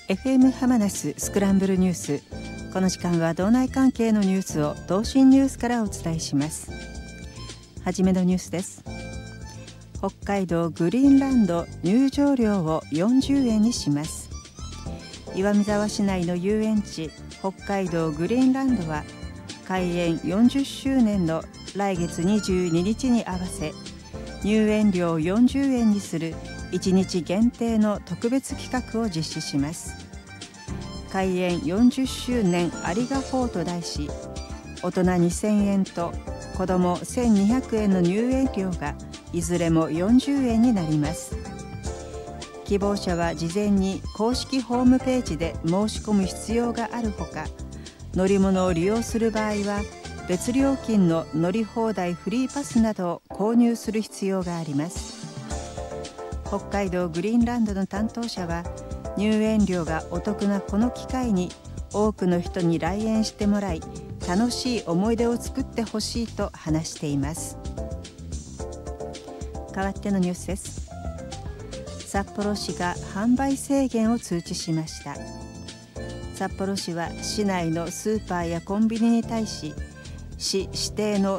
FM 浜那須スクランブルニュース。この時間は道内関係のニュースを同心ニュースからお伝えします。はじめのニュースです。北海道グリーンランド入場料を40円にします。岩見沢市内の遊園地北海道グリーンランドは開園40周年の来月22日に合わせ入園料40円にする1日限定の特別企画を実施します。開園40周年ありがほうと題し、大人2000円と子ども1200円の入園料がいずれも40円になります。希望者は事前に公式ホームページで申し込む必要があるほか、乗り物を利用する場合は別料金の乗り放題フリーパスなどを購入する必要があります。北海道グリーンランドの担当者は、入園料がお得なこの機会に多くの人に来園してもらい、楽しい思い出を作ってほしいと話しています。代わってのニュースです。札幌市が販売制限を通知しました。札幌市は市内のスーパーやコンビニに対し、市指定の